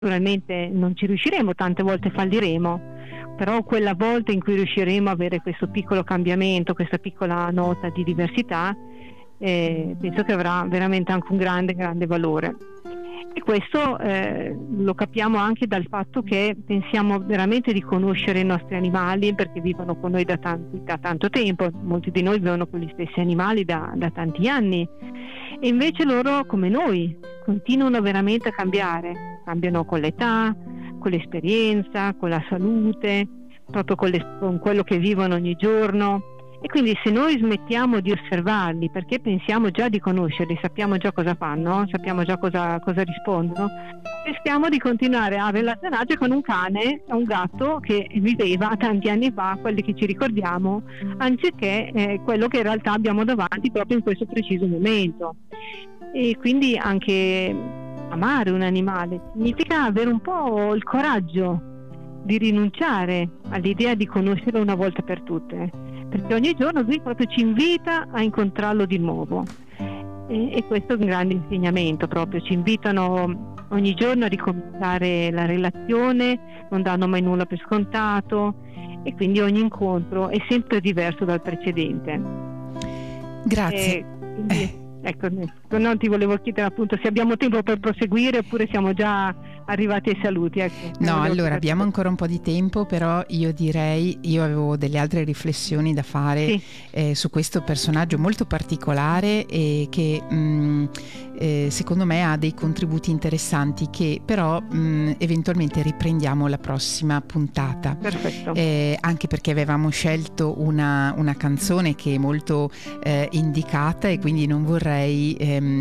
Naturalmente non ci riusciremo, tante volte falliremo, però quella volta in cui riusciremo a avere questo piccolo cambiamento, questa piccola nota di diversità, penso che avrà veramente anche un grande valore. E questo lo capiamo anche dal fatto che pensiamo veramente di conoscere i nostri animali, perché vivono con noi da tanto tempo. Molti di noi vivono con gli stessi animali da tanti anni, e invece loro, come noi, continuano veramente a cambiano con l'età, con l'esperienza, con la salute, proprio con quello che vivono ogni giorno. E quindi se noi smettiamo di osservarli, perché pensiamo già di conoscerli, sappiamo già cosa fanno, sappiamo già cosa rispondono, rischiamo di continuare a relazionarci con un cane o un gatto che viveva tanti anni fa, quelli che ci ricordiamo, anziché quello che in realtà abbiamo davanti proprio in questo preciso momento. E quindi anche amare un animale significa avere un po' il coraggio di rinunciare all'idea di conoscerlo una volta per tutte, perché ogni giorno lui proprio ci invita a incontrarlo di nuovo, e questo è un grande insegnamento. Proprio ci invitano ogni giorno a ricominciare la relazione, non danno mai nulla per scontato, e quindi ogni incontro è sempre diverso dal precedente. Grazie. Quindi, ecco, non ti volevo chiedere appunto se abbiamo tempo per proseguire oppure siamo già arrivati ai saluti. Ecco. No, allora abbiamo ancora un po' di tempo, però io avevo delle altre riflessioni da fare, sì, su questo personaggio molto particolare e che secondo me ha dei contributi interessanti che però eventualmente riprendiamo la prossima puntata. Perfetto. Anche perché avevamo scelto una canzone che è molto indicata, e quindi non vorrei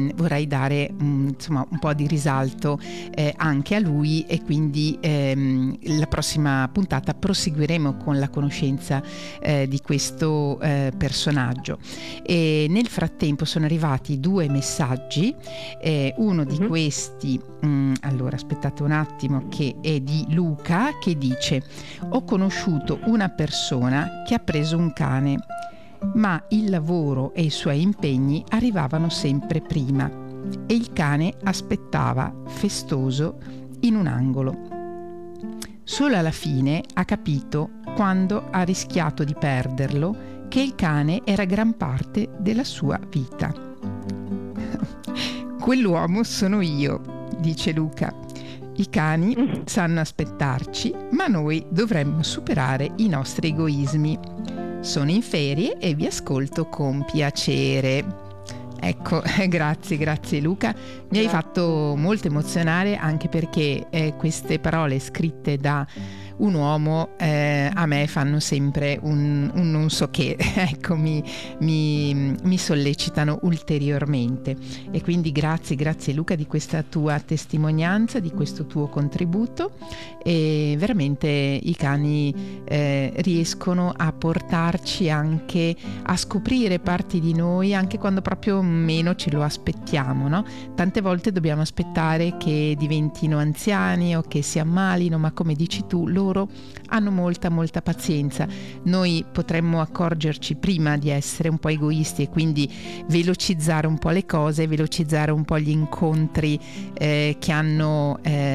dare insomma un po' di risalto anche a lui, e quindi la prossima puntata proseguiremo con la conoscenza di questo personaggio. E nel frattempo sono arrivati 2 messaggi, uno di questi allora aspettate un attimo, che è di Luca, che dice: ho conosciuto una persona che ha preso un cane, ma il lavoro e i suoi impegni arrivavano sempre prima e il cane aspettava festoso in un angolo. Solo alla fine ha capito, quando ha rischiato di perderlo, che il cane era gran parte della sua vita. Quell'uomo sono io, dice Luca. I cani sanno aspettarci, ma noi dovremmo superare i nostri egoismi. Sono in ferie e vi ascolto con piacere. Ecco, grazie Luca, mi hai fatto molto emozionare, anche perché queste parole scritte da un uomo a me fanno sempre un non so che, ecco, mi sollecitano ulteriormente. E quindi grazie Luca di questa tua testimonianza, di questo tuo contributo. E veramente i cani riescono a portarci anche a scoprire parti di noi, anche quando proprio meno ce lo aspettiamo, no? Tante volte dobbiamo aspettare che diventino anziani o che si ammalino, ma come dici tu, loro hanno molta pazienza. Noi potremmo accorgerci prima di essere un po' egoisti e quindi velocizzare un po' le cose, velocizzare un po' gli incontri che hanno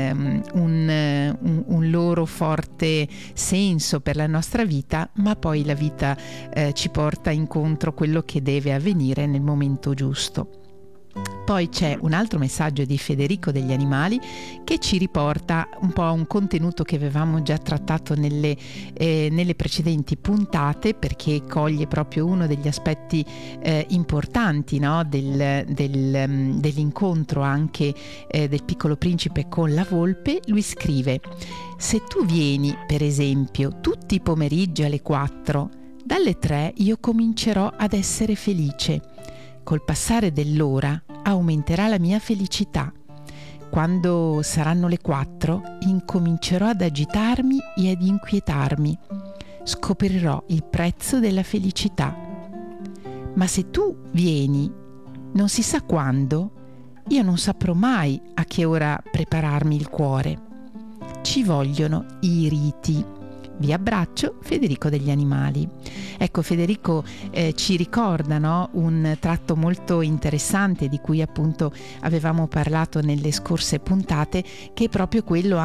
un loro forte senso per la nostra vita, ma poi la vita ci porta incontro quello che deve avvenire nel momento giusto. Poi c'è un altro messaggio di Federico degli Animali che ci riporta un po' a un contenuto che avevamo già trattato nelle precedenti puntate, perché coglie proprio uno degli aspetti importanti, no? dell'incontro anche del Piccolo Principe con la volpe. Lui scrive: se tu vieni per esempio tutti i pomeriggi alle 4, dalle 3 io comincerò ad essere felice. Col passare dell'ora aumenterà la mia felicità. Quando saranno le 4, incomincerò ad agitarmi e ad inquietarmi. Scoprirò il prezzo della felicità. Ma se tu vieni, non si sa quando, io non saprò mai a che ora prepararmi il cuore. Ci vogliono i riti, Vi abbraccio, Federico degli Animali. Ecco, Federico ci ricorda, no, un tratto molto interessante di cui appunto avevamo parlato nelle scorse puntate, che è proprio quello